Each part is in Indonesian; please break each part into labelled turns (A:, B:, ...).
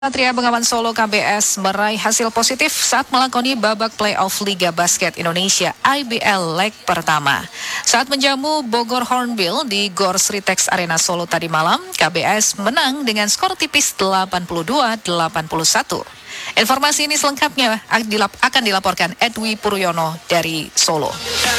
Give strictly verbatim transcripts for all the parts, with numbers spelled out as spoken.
A: Satria Bengawan Solo K B S meraih hasil positif saat melakoni babak playoff Liga Basket Indonesia I B L leg pertama. Saat menjamu Bogor Hornbill di Gor Sritex Arena Solo tadi malam, K B S menang dengan skor tipis delapan puluh dua delapan puluh satu. Informasi ini selengkapnya akan dilaporkan Edwi Puryono dari Solo.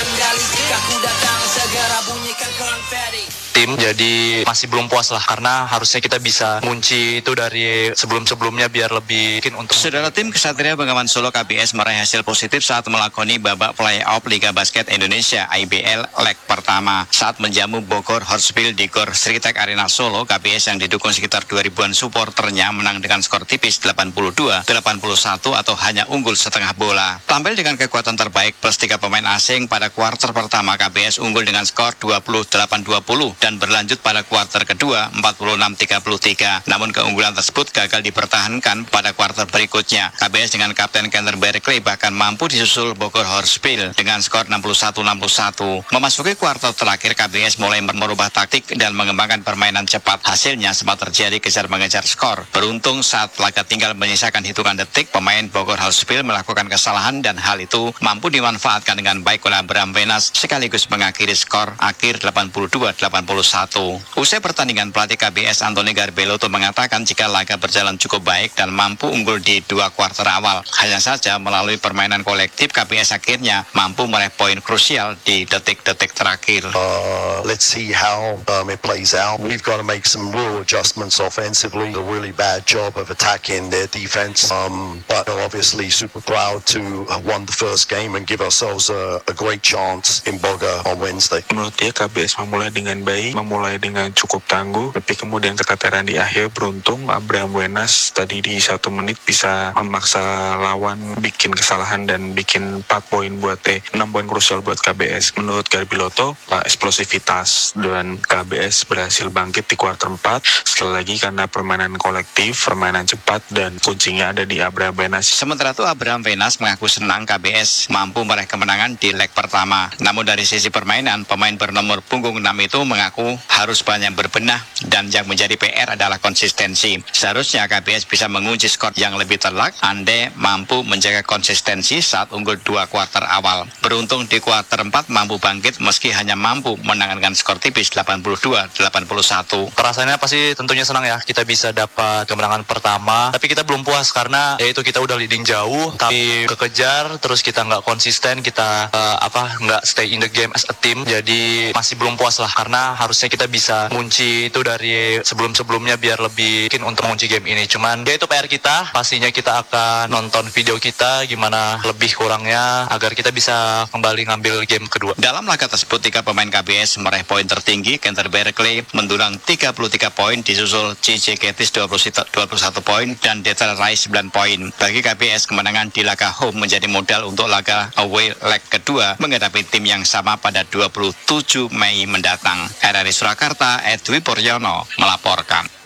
B: Tim jadi masih belum puas lah karena harusnya kita bisa ngunci itu dari sebelum-sebelumnya biar lebih mungkin untuk
C: Saudara tim Kesatria Bengawan Solo K B S meraih hasil positif saat melakoni babak playoff Liga Basket Indonesia I B L leg pertama saat menjamu Bogor Hornbill di Gor Sritex Arena Solo. K B S yang didukung sekitar dua ribuan supporternya menang dengan skor tipis delapan puluh dua delapan puluh satu atau hanya unggul setengah bola. Tampil dengan kekuatan terbaik plus tiga pemain asing pada kuarter pertama, K B S unggul dengan skor dua puluh delapan dua puluh dan berlanjut pada kuarter kedua empat puluh enam tiga puluh tiga. Namun keunggulan tersebut gagal dipertahankan pada kuarter berikutnya. K B S dengan Kapten Kenter Berkeley bahkan mampu disusul Bogor Hornbill dengan skor enam puluh satu enam puluh satu. Memasuki kuarter terakhir, K B S mulai merubah taktik dan mengembangkan permainan cepat. Hasilnya sempat terjadi kejar-mengejar skor. Beruntung saat laga tinggal menyisakan hitungan detik, pemain Bogor Hornbill melakukan kesalahan dan hal itu mampu dimanfaatkan dengan baik oleh Abraham Wenas sekaligus mengakhiri skor akhir delapan puluh dua delapan puluh satu. Usai pertandingan, pelatih K B S Antoni Garbelotto mengatakan jika laga berjalan cukup baik dan mampu unggul di dua kuarter awal. Hanya saja melalui permainan kolektif, K B S akhirnya mampu meraih poin krusial di detik-detik terakhir.
D: Uh, let's see how um, it plays out. We've got to make some real adjustments offensively. A really bad job of attacking their defense. Um, but obviously super proud to have won the first game and give ourselves a, a great chance in Bogor on Wednesday.
E: Menurut dia, K B S memulai dengan baik, memulai dengan cukup tangguh, tapi kemudian keteteran di akhir. Beruntung Abraham Wenas tadi di satu menit bisa memaksa lawan bikin kesalahan dan bikin empat poin buat eh enam poin krusial buat K B S. Menurut Garbelotto, eksplosivitas dan K B S berhasil bangkit di kuarter empat sekali lagi karena permainan kolektif, permainan cepat, dan kuncinya ada di Abraham Wenas.
C: Sementara itu Abraham Wenas mengaku senang K B S mampu meraih kemenangan di leg pertama. Namun dari sisi permainan, pemain bernomor punggung enam itu mengaku harus banyak berbenah dan yang menjadi P R adalah konsistensi. Seharusnya K B S bisa mengunci skor yang lebih telak andai mampu menjaga konsistensi saat unggul dua kuarter awal. Beruntung di kuarter empat mampu bangkit meski hanya mampu menang dengan skor tipis delapan puluh dua delapan puluh satu.
B: Perasaannya pasti tentunya senang ya, kita bisa dapat kemenangan pertama, tapi kita belum puas karena ya itu kita udah leading jauh tapi kekejar terus kita nggak konsisten, kita uh, apa nggak stay in the game as a team. Jadi masih belum puas lah karena harusnya kita bisa ngunci itu dari sebelum-sebelumnya biar lebih mungkin untuk mengunci game ini. Cuman ya itu P R kita, pastinya kita akan nonton video kita gimana lebih kurangnya agar kita bisa kembali ngambil game kedua.
C: Dalam laga tersebut, tiga pemain K B S meraih poin tertinggi. Kenter Berkeley mendulang tiga puluh tiga poin, disusul C J Ketis dua puluh satu poin dan Detel Rice sembilan poin. Bagi K B S, kemenangan di laga home menjadi modal untuk laga away leg kedua menghadapi tim yang sama pada dua puluh tujuh Mei mendatang. R R I Surakarta, Edwi Puryono melaporkan.